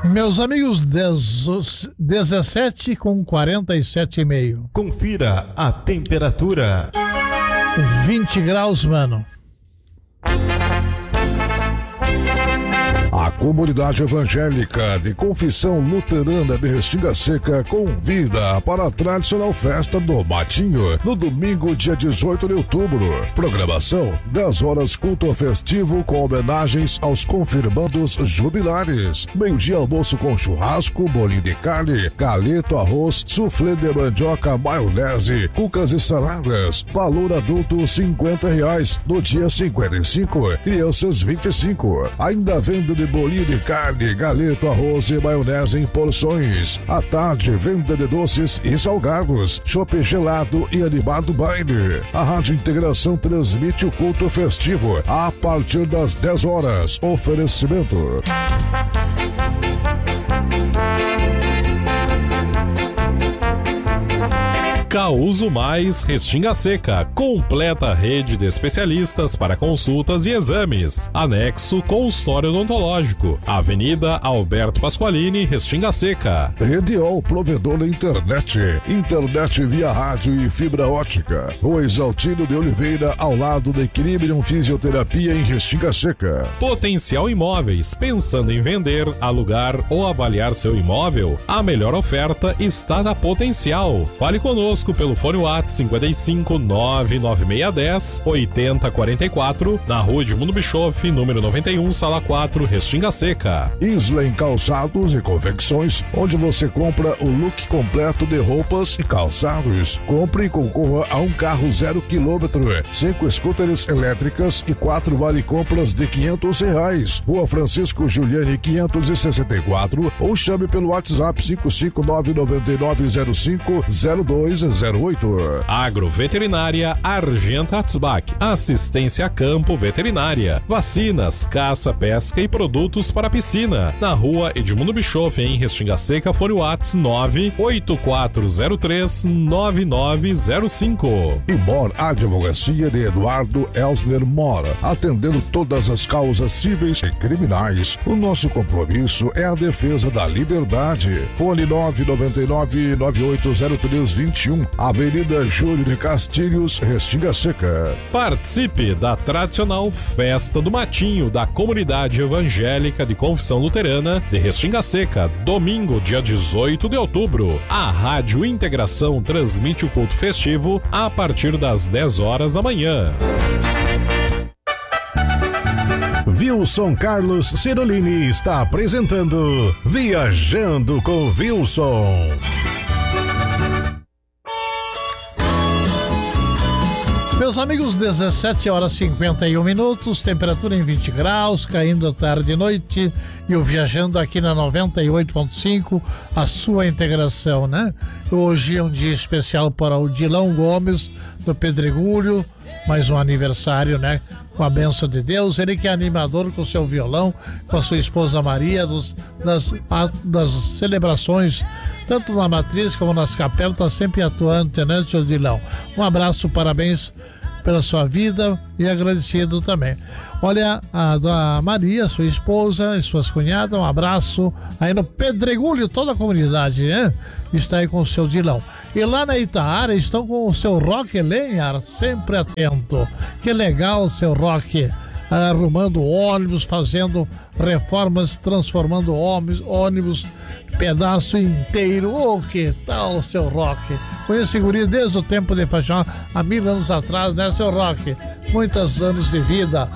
Meus amigos, 17 com 47,5. Confira a temperatura. 20 graus, mano. A comunidade evangélica de Confissão Luterana de Restinga Seca convida para a tradicional festa do Matinho, no domingo, dia 18 de outubro. Programação: 10 horas culto festivo com homenagens aos confirmandos jubilares. Meio-dia almoço com churrasco, bolinho de carne, galeto, arroz, suflê de mandioca, maionese, cucas e saladas. Valor adulto R$50, no dia 55, crianças 25. Ainda venda de bolinho de carne, galeto, arroz e maionese em porções. À tarde, venda de doces e salgados, chopp gelado e animado baile. A Rádio Integração transmite o culto festivo a partir das 10 horas. Oferecimento. Causo Mais Restinga Seca, completa rede de especialistas para consultas e exames. Anexo consultório odontológico. Avenida Alberto Pasqualini, Restinga Seca. Rediol, provedor da internet. Internet via rádio e fibra ótica. Rua Exaltino de Oliveira, ao lado da Equilibrium Fisioterapia em Restinga Seca. Potencial Imóveis, pensando em vender, alugar ou avaliar seu imóvel? A melhor oferta está na Potencial. Fale conosco pelo fone WhatsApp 55 99610 8044, na Rua Edmundo Bischoff, número 91, Sala 4, Restinga Seca. Isla em Calçados e Confecções, onde você compra o look completo de roupas e calçados. Compre e concorra a um carro 0 km, 5 scooters elétricas e 4 vale-compras de R$500. Rua Francisco Giuliani 564, ou chame pelo WhatsApp 55999050208. Agroveterinária Argenta Atzbach, assistência a campo veterinária, vacinas, caça, pesca e produtos para piscina. Na Rua Edmundo Bischoff, em Restinga Seca, fone WhatsApp 984039905. E Mor Advocacia de Eduardo Elsner Mor, atendendo todas as causas cíveis e criminais. O nosso compromisso é a defesa da liberdade. Fone 999-980321, Avenida Júlio de Castilhos, Restinga Seca. Participe da tradicional Festa do Matinho da Comunidade Evangélica de Confissão Luterana de Restinga Seca, domingo, dia 18 de outubro. A Rádio Integração transmite o culto festivo a partir das 10 horas da manhã. Wilson Carlos Cirolini está apresentando Viajando com Wilson. Meus amigos, 17 horas 51 minutos, temperatura em 20 graus, caindo à tarde e noite, e o Viajando aqui na 98.5, a sua integração, né? Hoje é um dia especial para o Dilão Gomes, do Pedregulho, mais um aniversário, né? Com a bênção de Deus, ele que é animador com seu violão, com a sua esposa Maria, das celebrações, tanto na matriz como nas capelas, está sempre atuante, né, seu Dilão? Um abraço, parabéns pela sua vida e agradecido também. Olha, a dona Maria, sua esposa e suas cunhadas, um abraço aí no Pedregulho, toda a comunidade, né? Está aí com o seu Dilão. E lá na Itaara estão com o seu Roque Lenhar, sempre atento. Que legal, seu Roque, arrumando ônibus, fazendo reformas, transformando ônibus pedaço inteiro. Oh, que tal, seu Roque? Conheço esse guri desde o tempo de paixão, há 1000 anos atrás, né, seu Roque? Muitos anos de vida,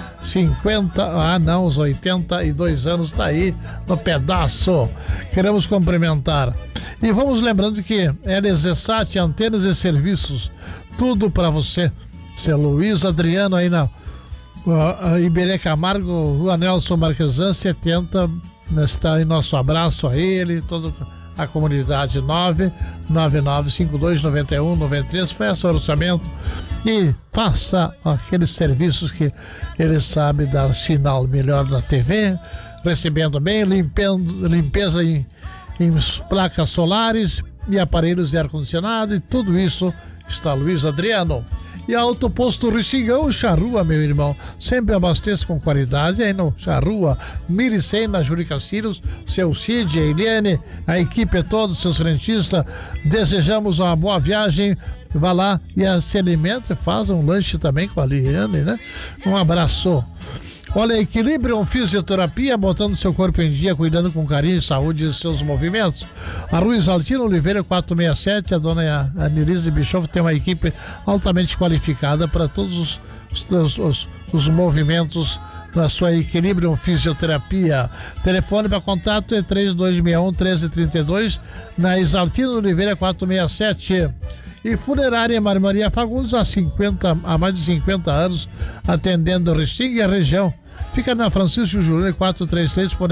82 anos, tá aí no pedaço. Queremos cumprimentar. E vamos lembrando que LZSAT, antenas e serviços, tudo para você. Seu Luiz Adriano aí na Iberê Camargo, Rua Nelson Marquesan 70, está aí nosso abraço a ele, toda a comunidade. 999529193, faça o orçamento e faça aqueles serviços que ele sabe dar sinal melhor na TV, recebendo bem, limpeza em placas solares e aparelhos de ar-condicionado, e tudo isso está Luiz Adriano. E Autoposto Rixingão, Charrua, meu irmão, sempre abasteça com qualidade. Aí no Charrua, 1100 na Júlio Castilhos, seu Cid, a Eliane, a equipe toda, seus rentistas, desejamos uma boa viagem. Vá lá e se alimenta e faz um lanche também com a Eliane, né? Um abraço. Olha, Equilibrium Fisioterapia, botando seu corpo em dia, cuidando com carinho e saúde dos seus movimentos. A Rua Exaltino Oliveira 467, a dona Anelise Bischoff tem uma equipe altamente qualificada para todos os movimentos na sua Equilibrium Fisioterapia. Telefone para contato é 3261-1332, na Exaltino Oliveira 467. E Funerária Marmaria Fagundes, há mais de 50 anos, atendendo Restinga e a região. Fica na Francisco Júnior 433, fone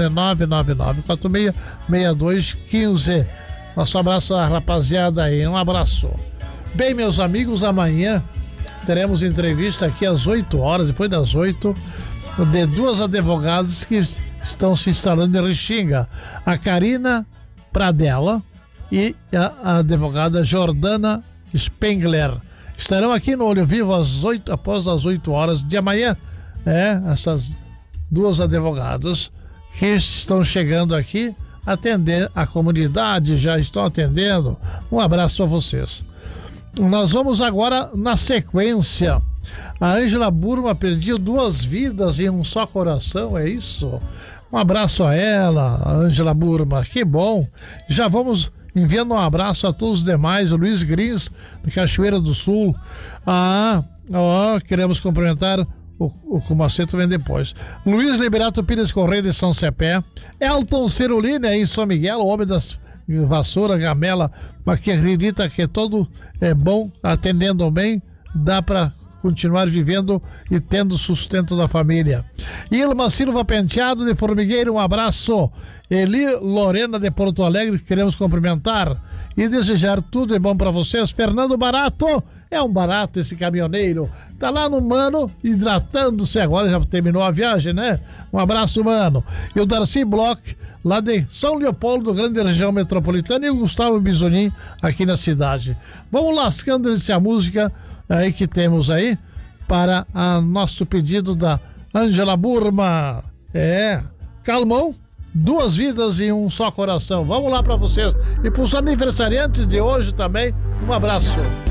999466215. Nosso abraço à rapaziada aí, um abraço. Bem, meus amigos, amanhã teremos entrevista aqui às 8 horas, depois das 8, de duas advogadas que estão se instalando em Restinga. A Karina Pradella e a advogada Jordana Spengler. Estarão aqui no Olho Vivo após as 8 horas de amanhã. Essas duas advogadas que estão chegando aqui atender a comunidade, já estão atendendo. Um abraço a vocês. Nós vamos agora na sequência. A Ângela Burma perdeu 2 vidas em um só coração, é isso? Um abraço a ela, a Ângela Burma, que bom. Já vamos enviando um abraço a todos os demais. O Luiz Grins, de Cachoeira do Sul. Queremos cumprimentar o Comaceto vem depois. Luiz Liberato Pires Correia de São Cepé. Elton Cerulini aí em São Miguel, o homem das vassoura, gamela, mas que acredita que todo é bom, atendendo bem, dá para continuar vivendo e tendo sustento da família. Ilma Silva Penteado de Formigueiro, um abraço. Eli Lorena de Porto Alegre, queremos cumprimentar e desejar tudo de bom para vocês. Fernando Barato, é um barato esse caminhoneiro, tá lá no Mano, hidratando-se agora, já terminou a viagem, né? Um abraço, Mano. E o Darcy Bloch, lá de São Leopoldo, grande região metropolitana, e o Gustavo Bisonin aqui na cidade. Vamos lascando essa música aí que temos aí para nosso pedido da Ângela Burma. Calmão, 2 vidas em um só coração. Vamos lá para vocês e para os aniversariantes de hoje também, um abraço.